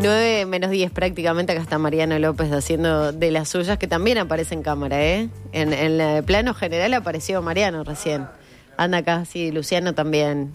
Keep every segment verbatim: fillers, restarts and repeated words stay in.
nueve menos diez prácticamente, acá está Mariano López haciendo de las suyas, que también aparece en cámara, ¿eh? En, en el plano general apareció Mariano recién. Anda acá, sí, Luciano también.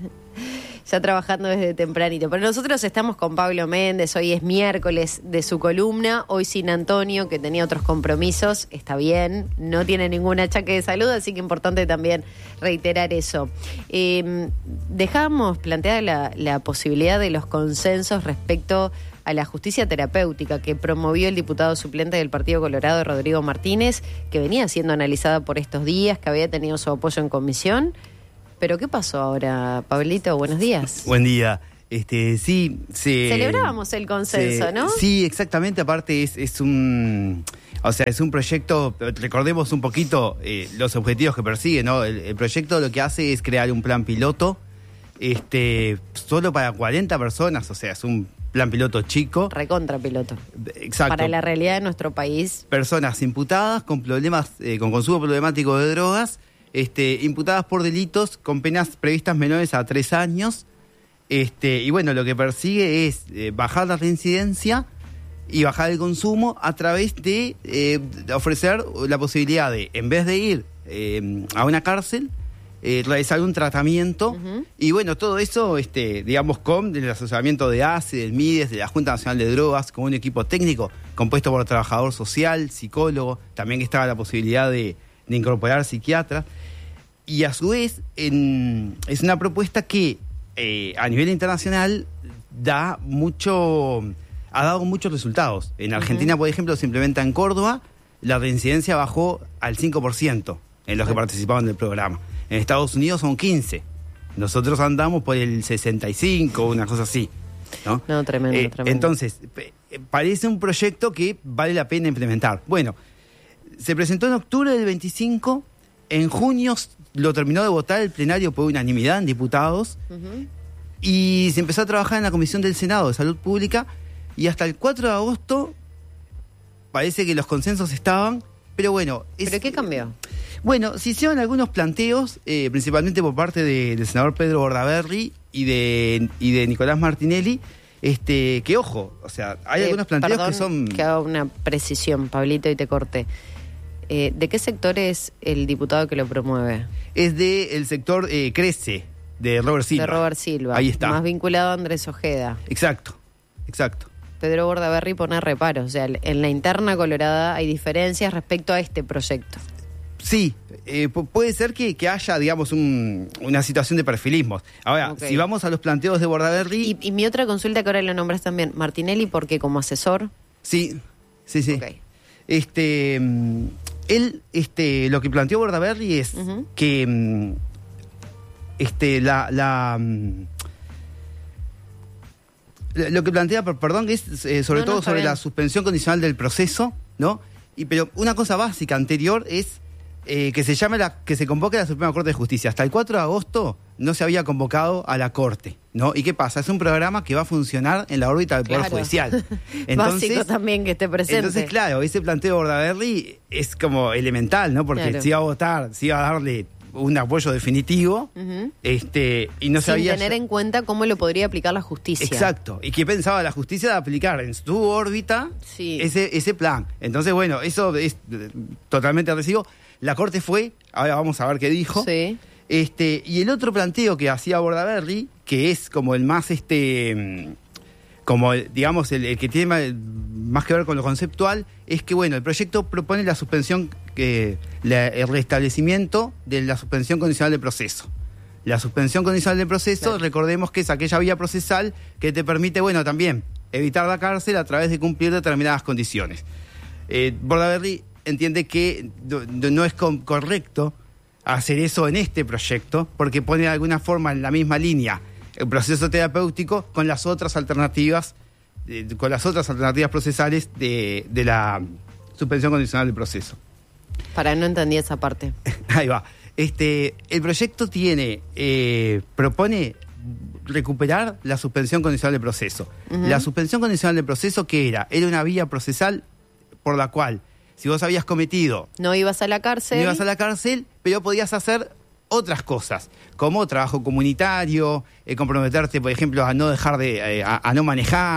Ya trabajando desde tempranito. Pero nosotros estamos con Pablo Méndez, hoy es miércoles de su columna, hoy sin Antonio, que tenía otros compromisos, está bien, no tiene ningún achaque de salud, así que importante también reiterar eso. Eh, dejamos planteada la, la posibilidad de los consensos respecto a la justicia terapéutica que promovió el diputado suplente del Partido Colorado, Rodrigo Martínez, que venía siendo analizada por estos días, que había tenido su apoyo en comisión. ¿Pero qué pasó ahora, Pablito? Buenos días. Buen día. Este, sí, se... Celebrábamos el consenso, se, ¿no? Sí, exactamente. Aparte es, es un... O sea, es un proyecto, recordemos un poquito eh, los objetivos que persigue, ¿no? El, el proyecto lo que hace es crear un plan piloto, este, solo para cuarenta personas, o sea, es un plan piloto chico. Recontra piloto. Exacto. Para la realidad de nuestro país. Personas imputadas con problemas, eh, con consumo problemático de drogas, Este, imputadas por delitos con penas previstas menores a tres años. Este, y bueno, lo que persigue es eh, bajar la reincidencia y bajar el consumo a través de, eh, de ofrecer la posibilidad de, en vez de ir eh, a una cárcel, eh, realizar un tratamiento. Uh-huh. Y bueno, todo eso, este, digamos, con el asesoramiento de A C E, del MIDES, de la Junta Nacional de Drogas, con un equipo técnico compuesto por trabajador social, psicólogo, también estaba la posibilidad de, de incorporar psiquiatras. Y a su vez, en, es una propuesta que eh, a nivel internacional da mucho, ha dado muchos resultados. En Argentina, uh-huh. por ejemplo, se implementa en Córdoba, la reincidencia bajó al cinco por ciento en los que participaban del programa. En Estados Unidos son quince. Nosotros andamos por el sesenta y cinco, una cosa así. No, no tremendo, eh, tremendo. Entonces, parece un proyecto que vale la pena implementar. Bueno, se presentó en octubre del veinticinco, en junio lo terminó de votar el plenario por unanimidad en diputados, uh-huh. y se empezó a trabajar en la Comisión del Senado de Salud Pública, y hasta el cuatro de agosto parece que los consensos estaban, pero bueno... Es, ¿Pero qué cambió? Bueno, se hicieron algunos planteos, eh, principalmente por parte de, del senador Pedro Bordaberry y de, y de Nicolás Martinelli, este, que ojo, o sea, hay eh, algunos planteos perdón, que son... que haga una precisión, Pablito, y te corté. Eh, ¿De qué sector es el diputado que lo promueve? Es del sector eh, Crece, de Robert Silva. De Robert Silva. Ahí está. Más vinculado a Andrés Ojeda. Exacto, exacto. Pedro Bordaberry pone reparos. O sea, en la interna colorada hay diferencias respecto a este proyecto. Sí, eh, p- puede ser que, que haya, digamos, un, una situación de perfilismos. Ahora, okay. si vamos a los planteos de Bordaberry... Y, y mi otra consulta, que ahora lo nombras también, Martinelli, ¿por qué? ¿Como asesor? Sí, sí, sí. Okay. Este... Él, este, lo que planteó Bordaberry es uh-huh. que este, la, la, lo que plantea, perdón, es eh, sobre no, todo no, sobre bien. la suspensión condicional del proceso, ¿no? Y pero una cosa básica anterior es eh, que se llame la, que se convoque a la Suprema Corte de Justicia. Hasta el cuatro de agosto no se había convocado a la Corte, ¿no? ¿Y qué pasa? Es un programa que va a funcionar en la órbita del Poder claro. Judicial. Entonces, básico también que esté presente. Entonces, claro, ese planteo de Bordaberry es como elemental, ¿no? Porque claro. si iba a votar, si iba a darle un apoyo definitivo, uh-huh. este, y no Sin sabía... tener en cuenta cómo lo podría aplicar la justicia. Exacto. Y que pensaba la justicia de aplicar en su órbita sí. ese, ese plan. Entonces, bueno, eso es totalmente recibo. La Corte fue, ahora vamos a ver qué dijo. Sí. Este, y el otro planteo que hacía Bordaberry, que es como el más, este, como el, digamos, el, el que tiene más, más que ver con lo conceptual, es que, bueno, el proyecto propone la suspensión, que, la, el restablecimiento de la suspensión condicional de proceso. La suspensión condicional de proceso, claro. recordemos que es aquella vía procesal que te permite, bueno, también evitar la cárcel a través de cumplir determinadas condiciones. Eh, Bordaberry entiende que no, no es com- correcto hacer eso en este proyecto, porque pone de alguna forma en la misma línea el proceso terapéutico con las otras alternativas, eh, con las otras alternativas procesales de, de la suspensión condicional del proceso. Para, no entendí esa parte. Ahí va. Este, el proyecto tiene, eh, propone recuperar la suspensión condicional del proceso. Uh-huh. La suspensión condicional del proceso, ¿qué era? Era una vía procesal por la cual, si vos habías cometido... No ibas a la cárcel. No ibas a la cárcel, pero podías hacer otras cosas, como trabajo comunitario, eh, comprometerte, por ejemplo, a no dejar de... Eh, a, a no manejar,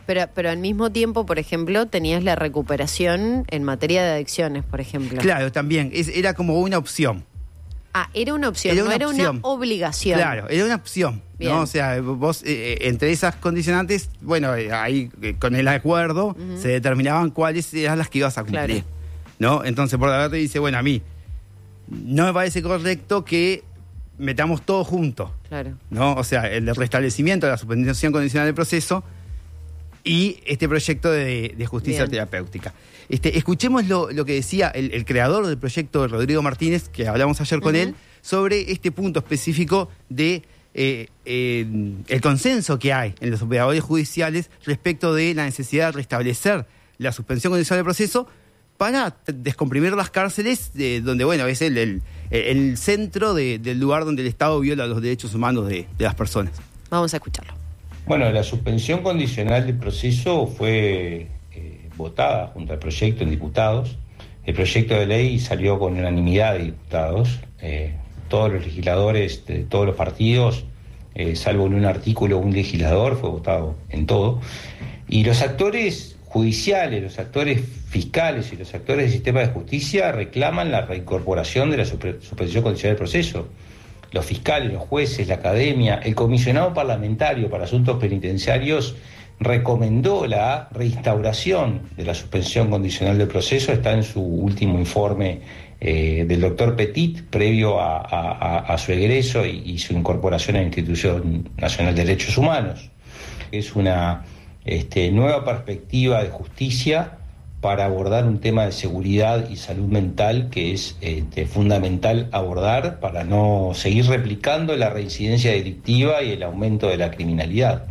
Pero, pero al mismo tiempo, por ejemplo, tenías la recuperación en materia de adicciones, por ejemplo. Claro, también. Es, era como una opción. Ah, era una opción, Era no una era opción. una obligación. Claro, era una opción. Bien. ¿No? O sea, vos, eh, entre esas condicionantes, bueno, eh, ahí eh, con el acuerdo uh-huh. se determinaban cuáles eran las que ibas a cumplir. Claro. ¿No? Entonces, Bordaberry dice, bueno, a mí no me parece correcto que metamos todo junto. Claro. ¿No? O sea, el restablecimiento de la suspensión condicional del proceso y este proyecto de, de justicia Bien. terapéutica. Este, escuchemos lo, lo que decía el, el creador del proyecto, Rodrigo Martínez, que hablamos ayer con uh-huh. él, sobre este punto específico de eh, eh, el consenso que hay en los operadores judiciales respecto de la necesidad de restablecer la suspensión condicional del proceso para t- descomprimir las cárceles, eh, donde, bueno, es el, el, el centro de, del lugar donde el Estado viola los derechos humanos de, de las personas. Vamos a escucharlo. Bueno, la suspensión condicional del proceso fue eh, votada junto al proyecto en diputados. El proyecto de ley salió con unanimidad de diputados. Eh, todos los legisladores de todos los partidos, eh, salvo en un artículo un legislador, fue votado en todo. Y los actores judiciales, los actores fiscales y los actores del sistema de justicia reclaman la reincorporación de la suspensión condicional del proceso. Los fiscales, los jueces, la academia, el comisionado parlamentario para asuntos penitenciarios recomendó la reinstauración de la suspensión condicional del proceso. Está en su último informe eh, del doctor Petit, previo a, a, a su egreso y, y su incorporación a la Institución Nacional de Derechos Humanos. Es una este, nueva perspectiva de justicia para abordar un tema de seguridad y salud mental que es este, fundamental abordar para no seguir replicando la reincidencia delictiva y el aumento de la criminalidad.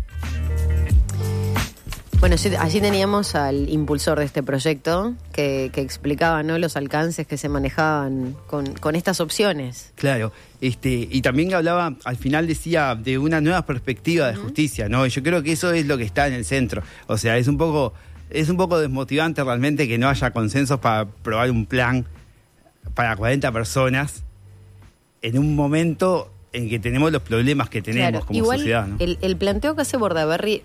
Bueno, allí teníamos al impulsor de este proyecto que, que explicaba, ¿no?, los alcances que se manejaban con, con estas opciones. Claro, este, y también hablaba, al final decía, de una nueva perspectiva de uh-huh. justicia, ¿no? Y yo creo que eso es lo que está en el centro. O sea, es un poco... Es un poco desmotivante realmente que no haya consensos para aprobar un plan para cuarenta personas en un momento en que tenemos los problemas que tenemos claro, como igual sociedad, ¿no? El, el planteo que hace Bordaberry,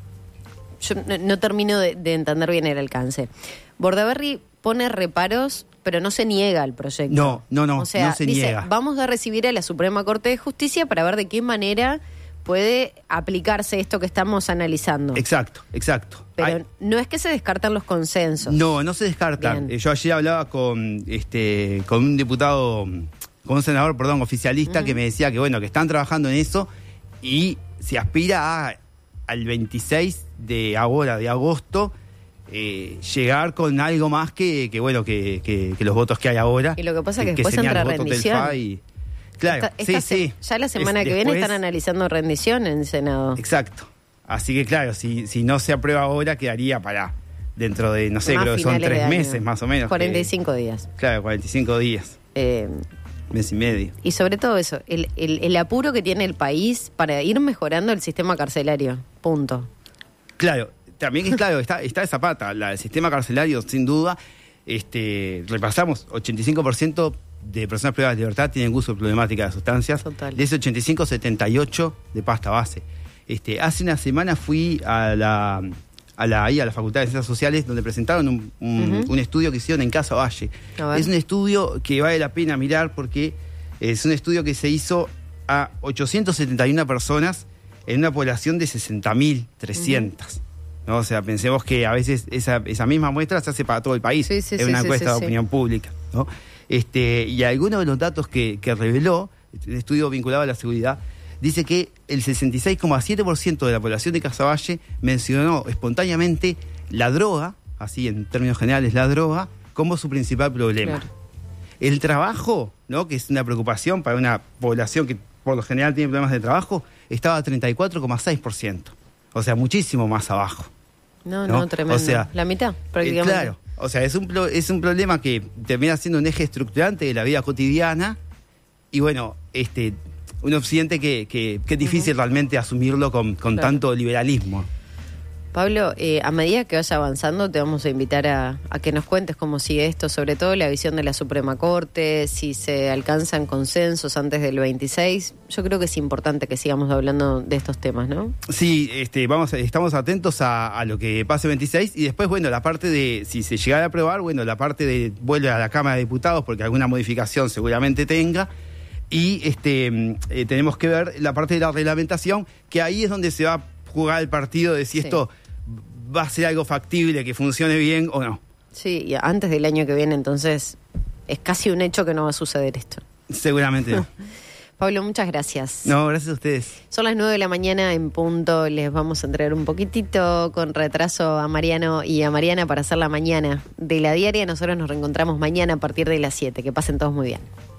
yo no, no termino de, de entender bien el alcance. Bordaberry pone reparos, pero no se niega al proyecto. No, no, no, o sea, no se dice, niega. Vamos a recibir a la Suprema Corte de Justicia para ver de qué manera puede aplicarse esto que estamos analizando. Exacto, exacto. Pero Hay... no es que se descartan los consensos. No, no se descartan. Bien. Yo ayer hablaba con este con un diputado, con un senador, perdón, oficialista, uh-huh. que me decía que bueno, que están trabajando en eso y se aspira a, al veintiséis de ahora, de agosto, eh, llegar con algo más que, que bueno, que, que, que los votos que hay ahora. Y lo que pasa es que, que después entra rendición. Y, claro, esta, esta sí, se, sí. Ya la semana es, que después, viene están analizando rendición en el Senado. Exacto. Así que claro, si, si no se aprueba ahora, quedaría para dentro de, no sé, más creo que son tres meses más o menos. cuarenta y cinco que, días. Claro, cuarenta y cinco días. Eh, mes y medio. Y sobre todo eso, el, el, el apuro que tiene el país para ir mejorando el sistema carcelario. Punto. Claro, también es claro, está, está esa pata. La, el sistema carcelario, sin duda, este, repasamos, ochenta y cinco por ciento de personas privadas de libertad tienen uso de problemática de sustancias. Total. De ese ochenta y cinco, setenta y ocho de pasta base. Este, hace una semana fui a la, a la, ahí a la Facultad de Ciencias Sociales, donde presentaron un, un, uh-huh. un estudio que hicieron en Casa Valle. Es un estudio que vale la pena mirar porque es un estudio que se hizo a ochocientas setenta y una personas en una población de sesenta mil trescientas. Uh-huh. ¿No? O sea, pensemos que a veces esa, esa misma muestra se hace para todo el país. Sí, sí, es sí, una sí, encuesta sí, de sí. opinión pública, ¿no? Este, y algunos de los datos que, que reveló el estudio vinculado a la seguridad dice que el sesenta y seis coma siete por ciento de la población de Casaballe mencionó espontáneamente la droga, así en términos generales la droga, como su principal problema. Claro. El trabajo, ¿no?, que es una preocupación para una población que por lo general tiene problemas de trabajo, estaba a treinta y cuatro coma seis por ciento. O sea, muchísimo más abajo. No, no, no, tremendo. O sea, la mitad, prácticamente. Eh, claro, o sea, es un, es un problema que termina siendo un eje estructurante de la vida cotidiana y bueno, este... un occidente que, que, que es difícil uh-huh. realmente asumirlo con, con claro. tanto liberalismo. Pablo, eh, a medida que vaya avanzando te vamos a invitar a, a que nos cuentes cómo sigue esto, sobre todo la visión de la Suprema Corte, si se alcanzan consensos antes del veintiséis. Yo creo que es importante que sigamos hablando de estos temas, ¿no? Sí, este, vamos, estamos atentos a, a lo que pase el veintiséis y después, bueno, la parte de, si se llegara a aprobar, bueno, la parte de vuelve a la Cámara de Diputados porque alguna modificación seguramente tenga. Y este eh, tenemos que ver la parte de la reglamentación, que ahí es donde se va a jugar el partido de si sí. esto va a ser algo factible, que funcione bien o no. Sí, y antes del año que viene, entonces, es casi un hecho que no va a suceder esto. Seguramente no. Pablo, muchas gracias. No, gracias a ustedes. Son las nueve de la mañana en punto. Les vamos a entregar un poquitito con retraso a Mariano y a Mariana para hacer la mañana de la diaria. Nosotros nos reencontramos mañana a partir de las siete. Que pasen todos muy bien.